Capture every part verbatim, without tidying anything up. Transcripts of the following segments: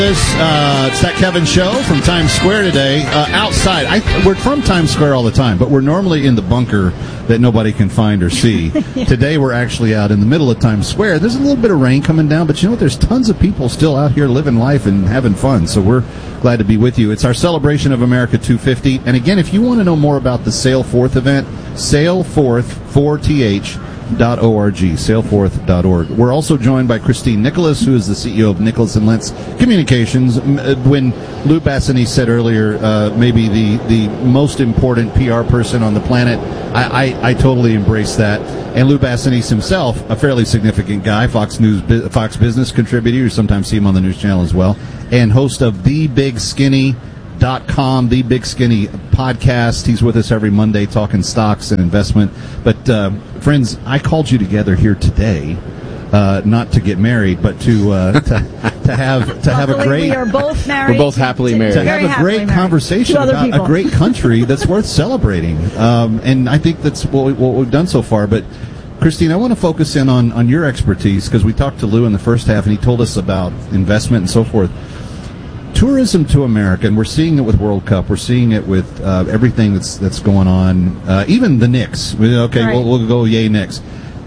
Uh, it's that Kevin Show from Times Square today. Uh, outside, I, we're from Times Square all the time, but we're normally in the bunker that nobody can find or see. Yeah. Today, we're actually out in the middle of Times Square. There's a little bit of rain coming down, but you know what? There's tons of people still out here living life and having fun. So we're glad to be with you. It's our celebration of America two fifty. And again, if you want to know more about the Sail Forth event, Sail Forth, four T H. Dot org, sailforth dot org. We're also joined by Christine Nicholas, who is the C E O of Nicholas and Lentz Communications. When Lou Bassini said earlier, uh, maybe the, the most important P R person on the planet, I, I, I totally embrace that. And Lou Bassini himself, a fairly significant guy, Fox News, Fox Business contributor. You sometimes see him on the news channel as well, and host of The Big Skinny. Dot com, The Big Skinny podcast. He's with us every Monday talking stocks and investment. But, uh, friends, I called you together here today, uh, not to get married, but to uh, to, to have to have a great. We are both married. We're both happily married. To have a great conversation about people. a great country that's worth celebrating. Um, and I think that's what, we, what we've done so far. But, Christine, I want to focus in on, on your expertise, because we talked to Lou in the first half, and he told us about investment and so forth. Tourism to America, and we're seeing it with World Cup. We're seeing it with uh, everything that's that's going on. Uh, even the Knicks. Okay, right. we'll, we'll go yay Knicks.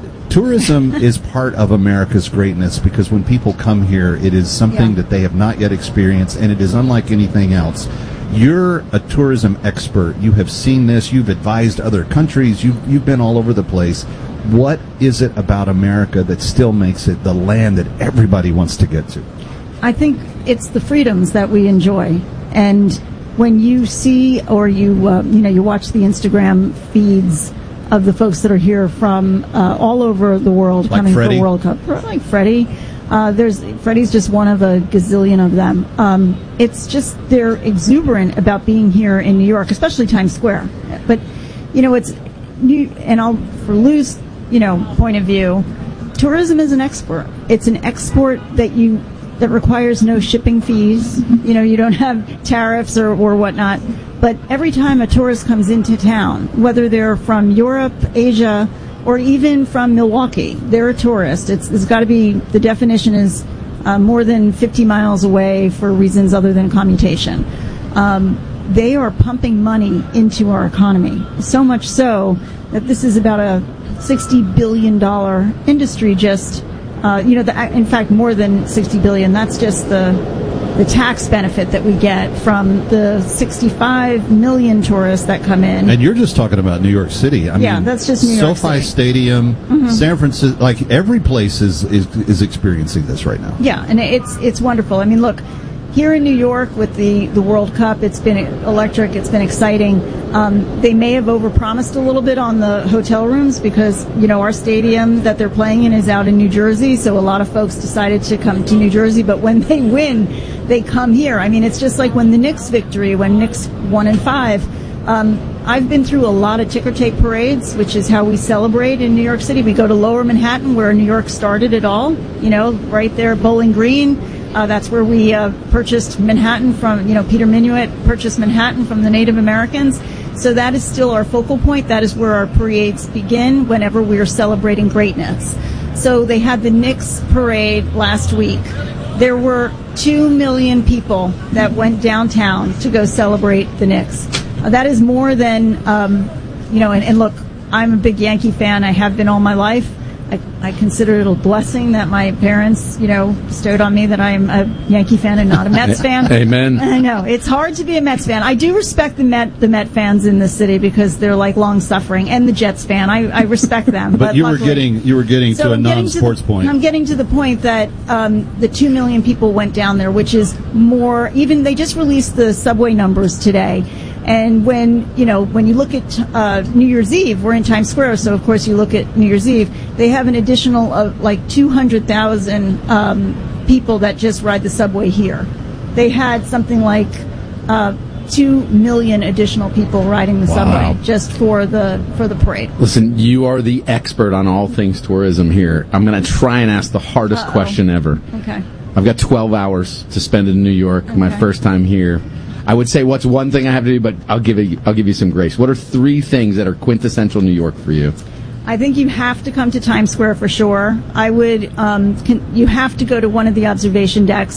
Tourism is part of America's greatness, because when people come here, it is something yeah. that they have not yet experienced, and it is unlike anything else. You're a tourism expert. You have seen this. You've advised other countries. You've, you've been all over the place. What is it about America that still makes it the land that everybody wants to get to? I think it's the freedoms that we enjoy, and when you see or you uh, you know you watch the Instagram feeds of the folks that are here from uh, all over the world like coming Freddie. for World Cup, like Freddie. Uh, there's Freddie's just one of a gazillion of them. Um, it's just they're exuberant about being here in New York, especially Times Square. But you know it's new, and I'll for Lou's you know point of view, tourism is an export. It's an export that you. that requires no shipping fees. You know, you don't have tariffs or, or whatnot. But every time a tourist comes into town, whether they're from Europe, Asia, or even from Milwaukee, they're a tourist. It's, it's got to be, the definition is uh, more than fifty miles away for reasons other than commutation. Um, they are pumping money into our economy, so much so that this is about a sixty billion dollars industry just Uh, you know, the, in fact, more than sixty billion dollars. That's just the the tax benefit that we get from the sixty-five million tourists that come in. And you're just talking about New York City. I yeah, mean, that's just New York SoFi City. Stadium, Mm-hmm. San Francisco, like every place is, is is experiencing this right now. Yeah, and it's it's wonderful. I mean, look, here in New York with the, the World Cup, it's been electric, it's been exciting. Um, they may have overpromised a little bit on the hotel rooms because, you know, our stadium that they're playing in is out in New Jersey, so a lot of folks decided to come to New Jersey, but when they win, they come here. I mean, it's just like when the Knicks victory, when Knicks won in five. Um, I've been through a lot of ticker tape parades, which is how we celebrate in New York City. We go to Lower Manhattan, where New York started it all, you know, right there, Bowling Green. Uh, that's where we uh, purchased Manhattan from, you know, Peter Minuit purchased Manhattan from the Native Americans. So that is still our focal point. That is where our parades begin whenever we are celebrating greatness. So they had the Knicks parade last week. There were two million people that went downtown to go celebrate the Knicks. Uh, that is more than, um, you know, and, and look, I'm a big Yankee fan. I have been all my life. I, I consider it a blessing that my parents, you know, bestowed on me that I'm a Yankee fan and not a Mets fan. Amen. I know. It's hard to be a Mets fan. I do respect the Met the Met fans in this city because they're like long suffering, and the Jets fan. I, I respect them. but, but you luckily, were getting you were getting so to a I'm getting non-sports to the, point. I'm getting to the point that um, the two million people went down there, which is more. Even they just released the subway numbers today. And when, you know, when you look at uh, New Year's Eve, we're in Times Square, so of course you look at New Year's Eve, they have an additional of like two hundred thousand um, people that just ride the subway here. They had something like uh, two million additional people riding the Wow. subway just for the for the parade. Listen, you are the expert on all things tourism here. I'm going to try and ask the hardest Uh-oh. question ever. Okay. I've got twelve hours to spend in New York, Okay. my first time here. I would say what's one thing I have to do, but I'll give it, I'll give you some grace. What are three things that are quintessential New York for you? I think you have to come to Times Square for sure. I would, um, can, you have to go to one of the observation decks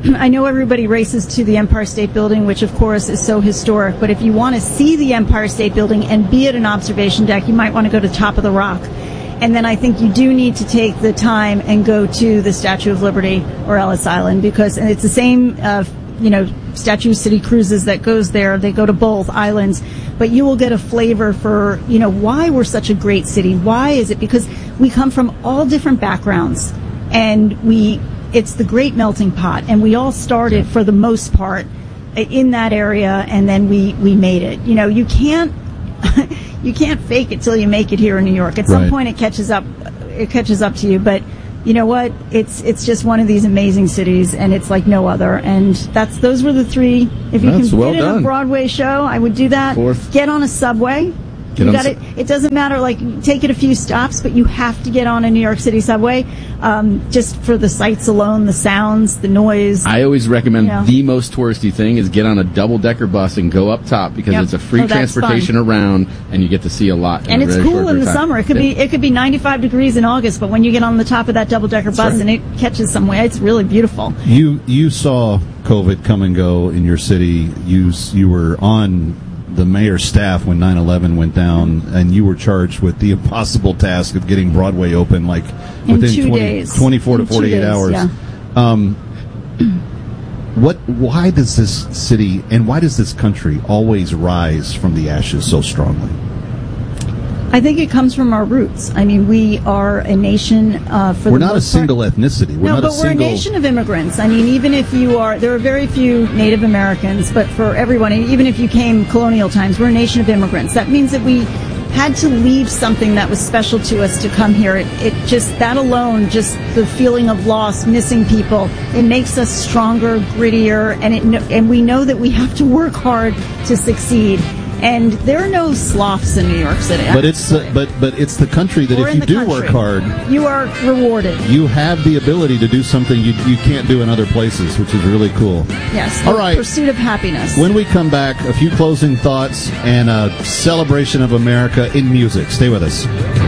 I know everybody races to the Empire State Building, which of course is so historic, but if you want to see the Empire State Building and be at an observation deck, you might want to go to Top of the Rock. And then I think you do need to take the time and go to the Statue of Liberty or Ellis Island, because and it's the same, uh, you know, Statue City cruises that goes there. They go to both islands, but you will get a flavor for, you know, why we're such a great city. Why is it? Because we come from all different backgrounds, and we, it's the great melting pot, and we all started for the most part in that area, and then we, we made it. You know, you can't, you can't fake it till you make it here in New York. At some Right. point, it catches up. It catches up to you. But you know what? It's it's just one of these amazing cities, and it's like no other. And that's those were the three. If you That's can well get in done. a Broadway show, I would do that. Fourth. Get on a subway. Get You on got su- it. It doesn't matter. Like, take it a few stops, but you have to get on a New York City subway, um, just for the sights alone, the sounds, the noise. I always recommend Yeah. the most touristy thing is get on a double-decker bus and go up top, because Yep. it's a free Oh, that's transportation fun. around, and you get to see a lot. in And a it's very cool short in the period of time. summer. It could Yeah. be it could be ninety-five degrees in August, but when you get on the top of that double decker bus right. and it catches somewhere, it's really beautiful. You you saw COVID come and go in your city. You s- you were on the mayor's staff when nine eleven went down, and you were charged with the impossible task of getting Broadway open, like In within two twenty, days. twenty-four In to two forty-eight days, hours. yeah. Um, what? Why does this city and why does this country always rise from the ashes so strongly? I think it comes from our roots. I mean, we are a nation uh, for We're the not a most part- single ethnicity. We're no, not but a we're a single. nation of immigrants. I mean, even if you are, there are very few Native Americans, but for everyone, even if you came colonial times, we're a nation of immigrants. That means that we had to leave something that was special to us to come here. It, it just, that alone, just the feeling of loss, missing people, it makes us stronger, grittier, and it, kn- and we know that we have to work hard to succeed. And there are no sloths in New York City. But it's the, but but it's the country that We're if in you the do country. work hard, You are rewarded. you have the ability to do something you you can't do in other places, which is really cool. Yes. All the right. Pursuit of happiness. When we come back, a few closing thoughts and a celebration of America in music. Stay with us.